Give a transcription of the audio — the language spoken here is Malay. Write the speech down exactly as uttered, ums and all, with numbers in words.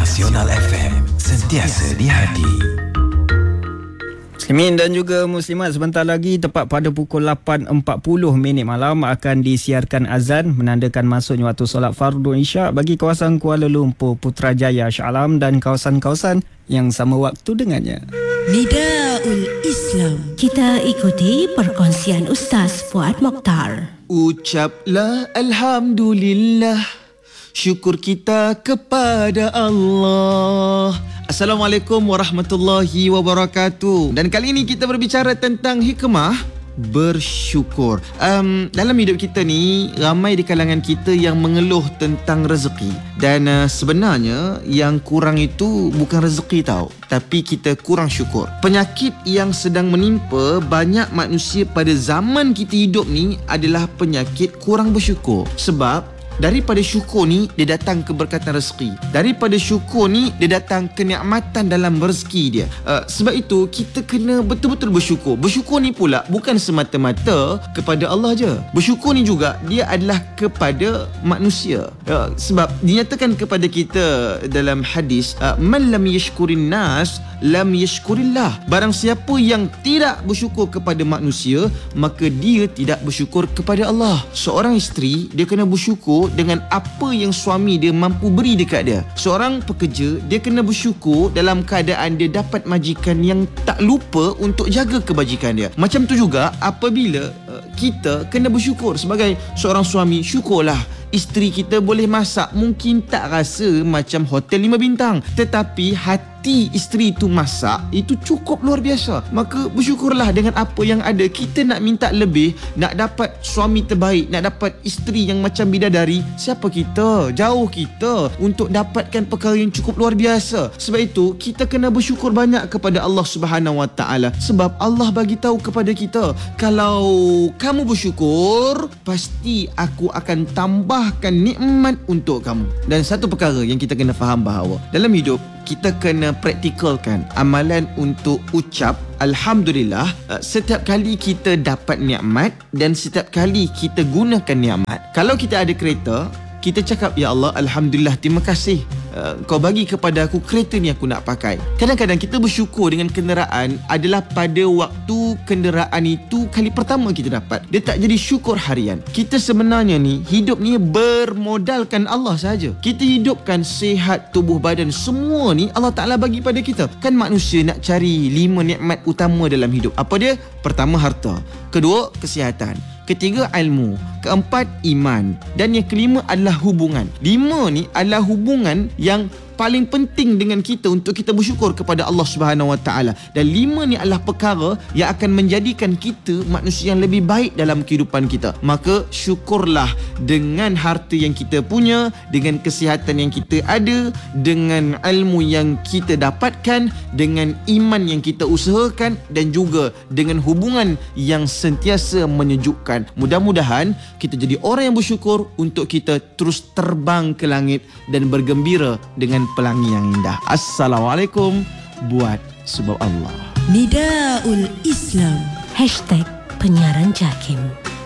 Nasional F M, sentiasa di hati. Muslimin dan juga muslimat, sebentar lagi tepat pada pukul lapan empat puluh minit malam akan disiarkan azan menandakan masuknya waktu solat fardu Isyak bagi kawasan Kuala Lumpur, Putrajaya, Shah Alam dan kawasan-kawasan yang sama waktu dengannya. Nidaul Islam. Kita ikuti perkongsian Ustaz Fuad Mokhtar. Ucaplah Alhamdulillah, syukur kita kepada Allah. Assalamualaikum warahmatullahi wabarakatuh. Dan kali ini kita berbicara tentang hikmah bersyukur. Um, dalam hidup kita ni, ramai di kalangan kita yang mengeluh tentang rezeki. Dan uh, sebenarnya yang kurang itu bukan rezeki tau, tapi kita kurang syukur. Penyakit yang sedang menimpa banyak manusia pada zaman kita hidup ni adalah penyakit kurang bersyukur. Sebab daripada syukur ni, dia datang keberkatan rezeki. Daripada syukur ni, dia datang kenikmatan dalam rezeki dia. Uh, sebab itu, kita kena betul-betul bersyukur. Bersyukur ni pula bukan semata-mata kepada Allah je. Bersyukur ni juga, dia adalah kepada manusia. Uh, sebab dinyatakan kepada kita dalam hadis, uh, Man lam yashkurin nas, lam yashkurillah. Barang siapa yang tidak bersyukur kepada manusia, maka dia tidak bersyukur kepada Allah. Seorang isteri, dia kena bersyukur dengan apa yang suami dia mampu beri dekat dia. Seorang pekerja, dia kena bersyukur dalam keadaan dia dapat majikan yang tak lupa untuk jaga kebajikan dia. Macam tu juga apabila uh, kita kena bersyukur sebagai seorang suami. Syukurlah isteri kita boleh masak, mungkin tak rasa macam hotel lima bintang, tetapi hati isteri itu masak, itu cukup luar biasa. Maka bersyukurlah dengan apa yang ada. Kita nak minta lebih, nak dapat suami terbaik, nak dapat isteri yang macam bidadari, siapa kita? Jauh kita untuk dapatkan perkara yang cukup luar biasa. Sebab itu kita kena bersyukur banyak kepada Allah Subhanahu Wa Taala. Sebab Allah bagi tahu kepada kita, kalau kamu bersyukur, pasti aku akan tambah bahkan nikmat untuk kamu. Dan satu perkara yang kita kena faham bahawa dalam hidup kita kena praktikalkan amalan untuk ucap Alhamdulillah setiap kali kita dapat nikmat dan setiap kali kita gunakan nikmat. Kalau kita ada kereta, kita cakap, Ya Allah, Alhamdulillah, terima kasih uh, kau bagi kepada aku kereta ni aku nak pakai. Kadang-kadang kita bersyukur dengan kenderaan adalah pada waktu kenderaan itu kali pertama kita dapat. Dia tak jadi syukur harian. Kita sebenarnya ni, hidup ni bermodalkan Allah saja. Kita hidupkan sihat tubuh badan, semua ni Allah Ta'ala bagi pada kita. Kan manusia nak cari lima nikmat utama dalam hidup. Apa dia? Pertama, harta. Kedua, kesihatan. Ketiga, ilmu. Keempat, iman. Dan yang kelima adalah hubungan. Lima ni adalah hubungan yang paling penting dengan kita untuk kita bersyukur kepada Allah Subhanahu Wa Taala. Dan lima ni adalah perkara yang akan menjadikan kita manusia yang lebih baik dalam kehidupan kita. Maka syukurlah dengan harta yang kita punya, dengan kesihatan yang kita ada, dengan ilmu yang kita dapatkan, dengan iman yang kita usahakan, dan juga dengan hubungan yang sentiasa menyejukkan. Mudah-mudahan kita jadi orang yang bersyukur untuk kita terus terbang ke langit dan bergembira dengan pelangi yang indah. Assalamualaikum buat sebab Allah. Nidaul Islam. Hashtag penyiaran JAKIM.